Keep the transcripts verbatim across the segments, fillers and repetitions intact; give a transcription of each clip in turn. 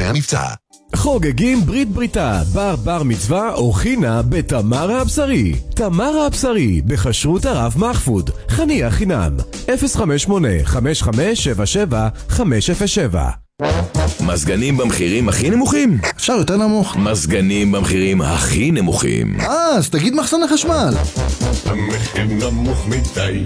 המבצע. חוגגים ברית בריתה, בר בר מצווה או חינה בתמרה הבשרי. תמרה הבשרי, בכשרות הרב מחפוד, חניה חינם, אפס חמש שמונה חמש חמש שבע שבע חמש אפס שבע. מזגנים במחירים הכי נמוכים? אפשר יותר נמוך. מזגנים במחירים הכי נמוכים. אה, אז תגיד מחסני חשמל. המחיר נמוך מדי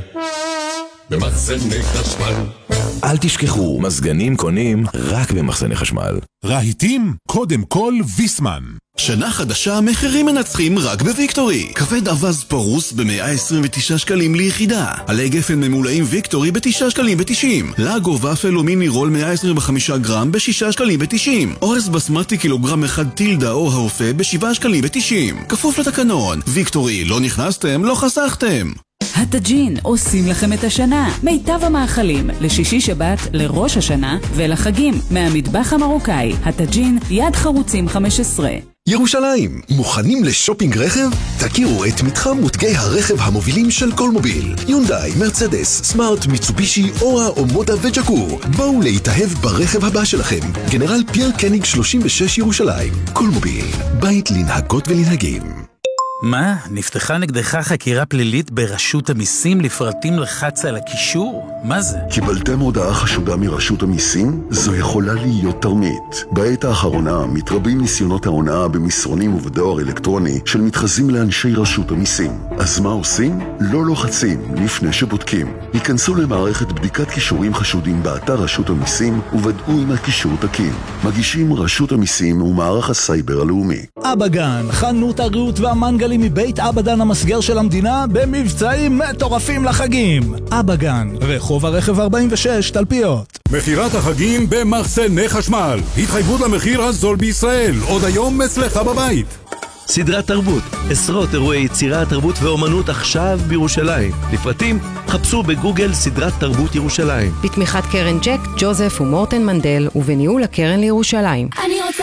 במחסני חשמל. אל תשכחו, מזגנים קונים רק במחסני חשמל. רהיטים, קודם כל ויסמן. שנה חדשה, מחירים מנצחים רק בוויקטורי. כבד אבז פרוס ב-מאה עשרים ותשעה שקלים ליחידה. עלי גפן ממולאים ויקטורי ב-תשעה שקלים ו-תשעים. לגו ופל או מיני רול מאה עשרים וחמישה גרם ב-שישה שקלים ו-תשעים. אורז בסמטי קילוגרם אחד טילדה או האופה ב-שבעה שקלים ו-תשעים. כפוף לתקנון. ויקטורי, לא נכנסתם, לא חסכתם. הטאג'ין עושים לכם את השנה. מיטב המאכלים לשישי שבת, לראש השנה ולחגים מהמטבח המרוקאי. הטאג'ין, יד חרוצים חמש עשרה. ירושלים, מוכנים לשופינג רכב? תכירו את מתחם מותגי הרכב המובילים של קולמוביל. יונדאי, מרצדס, סמארט, מיצובישי, אורה או מודה וג'קור. בואו להתאהב ברכב הבא שלכם. גנרל פייר קניג שלושים ושש ירושלים. קולמוביל, בית לנהגות ולנהגים. מה? נפתחה נגדך חקירה פלילית ברשות המיסים לפרטים לחץ על הקישור? מה זה? קיבלתם הודעה חשודה מרשות המיסים? זו יכולה להיות תרמית. בעת האחרונה מתרבים ניסיונות ההונאה במסרונים ובדואר אלקטרוני של מתחזים לאנשי רשות המיסים. אז מה עושים? לא לוחצים לפני שבודקים. היכנסו למערכת בדיקת קישורים חשודים באתר רשות המיסים וודאו אם הקישור תקין. מגישים רשות המיסים ומערך הסייבר הלאומי. אבא גן, חנות הריהוט והמנגל מבית אבא דן המסגר של המדינה במבצעים מטורפים לחגים. אבא גן, רחוב הרכב ארבעים ושש, תלפיות. מחירת החגים במחסני חשמל. התחייבות למחיר הזול בישראל. עוד היום אצלך בבית. סדרת תרבות, עשרות אירועי יצירה, תרבות ואומנות עכשיו בירושלים. לפרטים, חפשו בגוגל סדרת תרבות ירושלים. בתמיכת קרן ג'ק, ג'וזף ומורטן מנדל ובניהול הקרן לירושלים. אני רוצה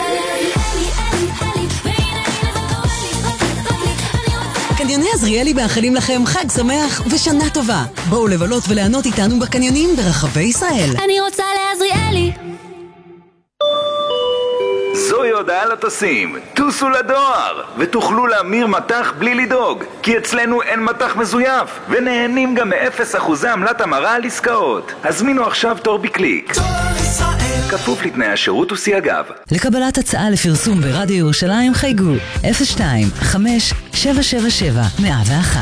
קניוני עזריאלי מאחלים לכם חג שמח ושנה טובה. בואו לבלות וליהנות איתנו בקניונים ברחבי ישראל. אני רוצה לעזריאלי. זוהי הודעה לטסים, טוסו לדואר ותוכלו להמיר מטח בלי לדאוג, כי אצלנו אין מטח מזויף ונהנים גם מאפס אחוזי עמלת המרה על עסקאות. הזמינו עכשיו תור בקליק, כפוף לתנאי השירות וסייגיו. לקבלת הצעה לפרסום ברדיו ירושלים חייגו אפס שתיים חמש שבע שבע שבע מאה ואחת.